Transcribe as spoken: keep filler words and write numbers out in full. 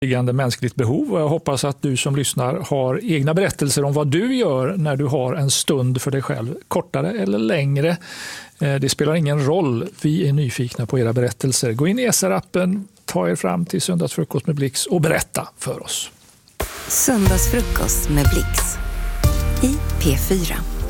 liggande mänskligt behov, och jag hoppas att du som lyssnar har egna berättelser om vad du gör när du har en stund för dig själv, kortare eller längre. Det spelar ingen roll, vi är nyfikna på era berättelser. Gå in i S R-appen, ta er fram till Söndagsfrukost med Blix och berätta för oss. Söndagsfrukost med Blix i P fyra.